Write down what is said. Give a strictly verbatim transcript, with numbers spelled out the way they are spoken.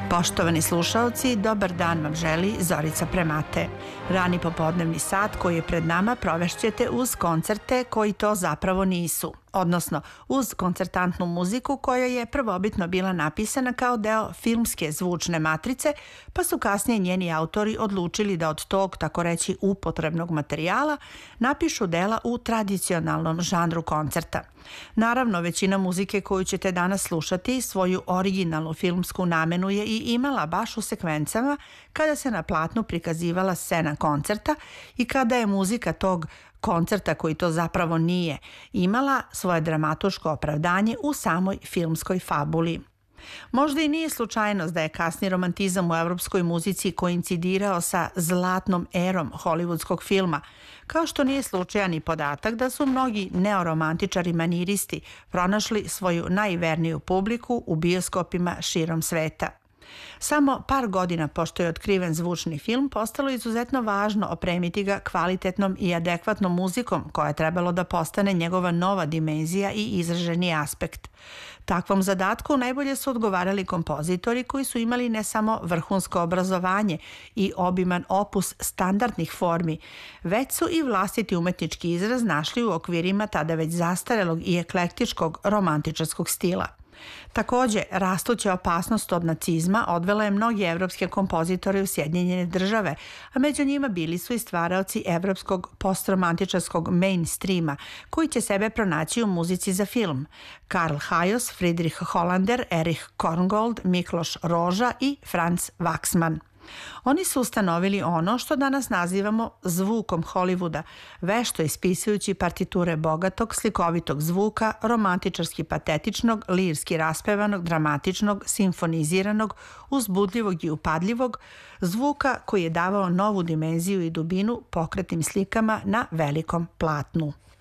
Poštovani slušaoci, dobar dan vam želi Zorica Premate. Rani popodnevni sat koji je pred nama provešćete uz koncerte koji to zapravo nisu, odnosno uz koncertantnu muziku koja je prvobitno bila napisana kao deo filmske zvučne matrice, pa su kasnije njeni autori odlučili da od tog, tako reći, upotrebnog materijala napišu dela u tradicionalnom žanru koncerta. Naravno, većina muzike koju ćete danas slušati svoju originalnu filmsku namenu je i imala baš u sekvencama kada se na platnu prikazivala scena koncerta i kada je muzika tog koncerta, koji to zapravo nije, imala svoje dramaturško opravdanje u samoj filmskoj fabuli. Možda i nije slučajnost da je kasni romantizam u evropskoj muzici koincidirao sa zlatnom erom hollywoodskog filma, kao što nije slučajan i podatak da su mnogi neoromantičari maniristi pronašli svoju najverniju publiku u bioskopima širom sveta. Samo par godina pošto je otkriven zvučni film, postalo je izuzetno važno opremiti ga kvalitetnom i adekvatnom muzikom koja je trebalo da postane njegova nova dimenzija i izraženi aspekt. Takvom zadatku najbolje su odgovarali kompozitori koji su imali ne samo vrhunsko obrazovanje i obiman opus standardnih formi, već su i vlastiti umetnički izraz našli u okvirima tada već zastarelog i eklektičkog romantičarskog stila. Takođe, rastuća opasnost od nacizma odvela je mnogi evropske kompozitore u Sjedinjene države, a među njima bili su i stvaraoci evropskog postromantičarskog mainstreama, koji će sebe pronaći u muzici za film. Karl Hajos, Friedrich Hollander, Erich Korngold, Mikloš Roža i Franz Waxman. Oni su ustanovili ono što danas nazivamo zvukom Hollywooda, vešto ispisujući partiture bogatog, slikovitog zvuka, romantičarski patetičnog, lirski raspevanog, dramatičnog, simfoniziranog, uzbudljivog i upadljivog, zvuka koji je davao novu dimenziju i dubinu pokretnim slikama na velikom platnu.